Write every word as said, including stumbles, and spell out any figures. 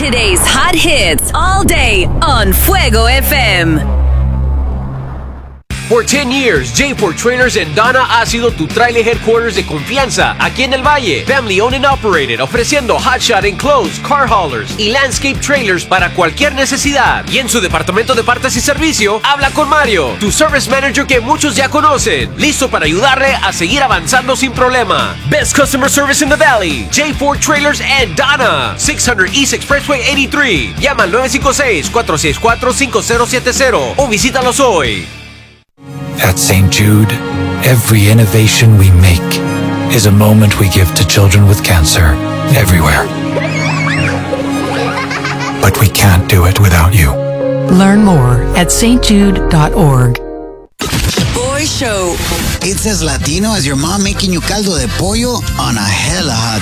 Today's hot hits all day on Fuego F M. For ten years, J four Trailers en Donna ha sido tu trailer headquarters de confianza aquí en el Valle. Family owned and operated, ofreciendo hotshot enclosed, car haulers y landscape trailers para cualquier necesidad. Y en su departamento de partes y servicio, habla con Mario, tu service manager que muchos ya conocen, listo para ayudarle a seguir avanzando sin problema. Best customer service in the Valley, J four Trailers en Donna, six hundred East Expressway eighty-three. Llama al nueve cinco seis, cuatro seis cuatro, cinco cero siete cero o visítalos hoy. At Saint Jude, every innovation we make is a moment we give to children with cancer everywhere. But we can't do it without you. Learn more at s t jude dot org. Boy Show. It's as Latino as your mom making you caldo de pollo on a hella hot